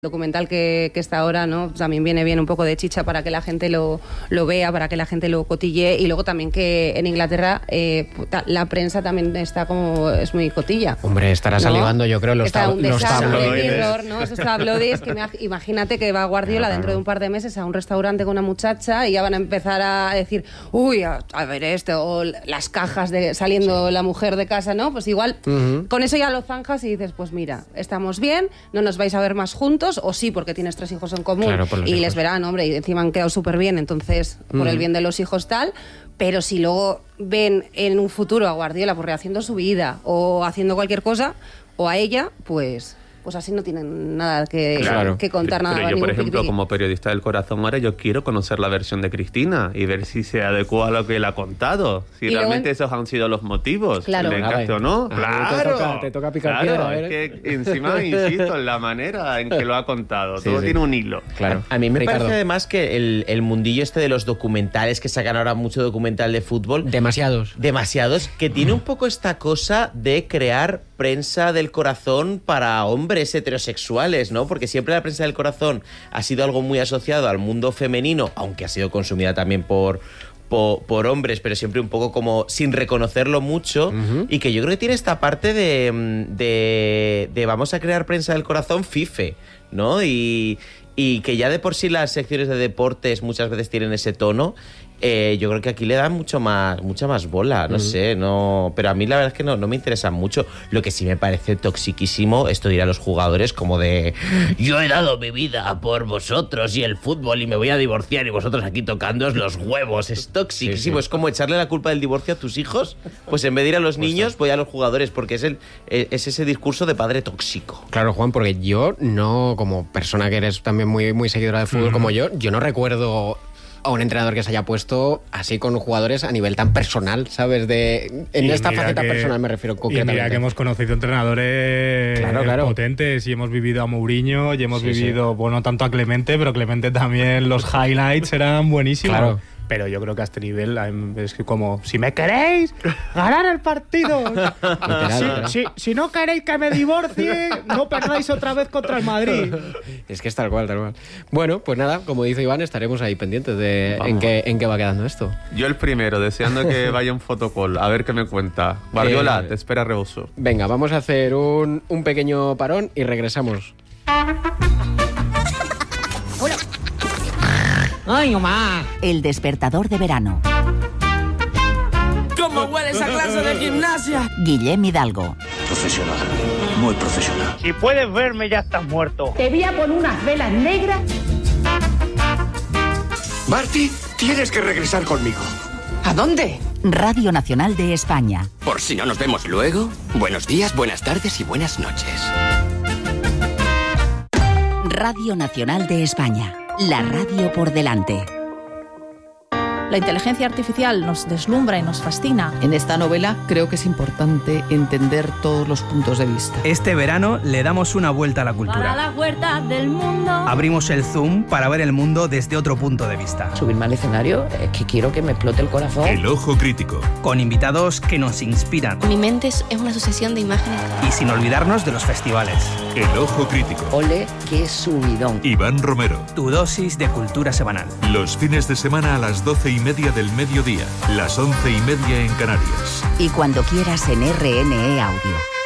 documental que está ahora, ¿no? También viene bien un poco de chicha para que la gente lo vea, para que la gente lo cotille, y luego también que en Inglaterra la prensa también está como, es muy cotilla. Hombre, estará salivando, yo creo, los tabloides. ¿No? Esos tabloides que imagínate que va Guardiola dentro de un par de meses a un restaurante con una muchacha y ya van a empezar a decir, uy, a ver esto, o las cajas saliendo la mujer de casa, ¿no? Pues igual con eso ya lo zanjas y dices, pues mira, estamos bien, no nos vais a ver más juntos, o sí, porque tienes 3 hijos en común, claro, y les verán, hombre, y encima han quedado súper bien, entonces, por el bien de los hijos tal, pero si luego ven en un futuro a Guardiola pues rehaciendo su vida, o haciendo cualquier cosa, o a ella, pues así no tienen nada que contar, nada. Pero yo, por ejemplo, como periodista del corazón, ahora yo quiero conocer la versión de Cristina y ver si se adecua a lo que él ha contado, si realmente esos han sido los motivos, el encaje o no. Claro, te toca picar piedra. Es que encima insisto en la manera en que lo ha contado, todo tiene un hilo. Claro. A mí me parece además que el mundillo este de los documentales, que sacan ahora mucho documental de fútbol, demasiados, que tiene un poco esta cosa de crear prensa del corazón para hombres heterosexuales, ¿no? Porque siempre la prensa del corazón ha sido algo muy asociado al mundo femenino, aunque ha sido consumida también por hombres, pero siempre un poco como sin reconocerlo mucho, y que yo creo que tiene esta parte de vamos a crear prensa del corazón fife, ¿no? Y que ya de por sí las secciones de deportes muchas veces tienen ese tono. Yo creo que aquí le dan mucha más bola, no sé, pero a mí la verdad es que no me interesa mucho. Lo que sí me parece toxiquísimo, esto dirán los jugadores, como de yo he dado mi vida por vosotros y el fútbol y me voy a divorciar y vosotros aquí tocándoos los huevos. Es toxiquísimo, es como echarle la culpa del divorcio a tus hijos, pues en vez de ir a los niños voy a los jugadores, porque es ese discurso de padre tóxico. Claro, Juan, porque yo no, como persona que eres también muy, muy seguidora del fútbol como yo no recuerdo a un entrenador que se haya puesto así con jugadores a nivel tan personal, ¿sabes? En esta faceta personal me refiero concretamente. Y mira que hemos conocido entrenadores potentes, y hemos vivido a Mourinho, y hemos vivido, bueno, tanto a Clemente, pero Clemente también, los highlights eran buenísimos. Claro. Pero yo creo que a este nivel es como, si me queréis ganar el partido, si no queréis que me divorcie, no perdáis otra vez contra el Madrid. Es que es tal cual. Bueno, pues nada, como dice Iván, estaremos ahí pendientes de en qué va quedando esto. Yo el primero, deseando que vaya un fotocall, a ver qué me cuenta. Guardiola, te espera rebozo. Venga, vamos a hacer un pequeño parón y regresamos. ¡Ay, mamá! El despertador de verano. ¿Cómo huele esa clase de gimnasia? Guillem Hidalgo. Profesional, muy profesional. Si puedes verme, ya estás muerto. Te voy a poner unas velas negras. Marty, tienes que regresar conmigo. ¿A dónde? Radio Nacional de España. Por si no nos vemos luego, buenos días, buenas tardes y buenas noches. Radio Nacional de España. La radio por delante. La inteligencia artificial nos deslumbra y nos fascina. En esta novela creo que es importante entender todos los puntos de vista. Este verano le damos una vuelta a la cultura. Para la huerta del mundo. Abrimos el Zoom para ver el mundo desde otro punto de vista. Subirme al escenario es que quiero que me explote el corazón. El Ojo Crítico. Con invitados que nos inspiran. Mi mente es una sucesión de imágenes. Y sin olvidarnos de los festivales. El Ojo Crítico. Ole, qué subidón. Iván Romero. Tu dosis de cultura semanal. Los fines de semana a las 12:30 del mediodía, las 11:30 en Canarias. Y cuando quieras en RNE Audio.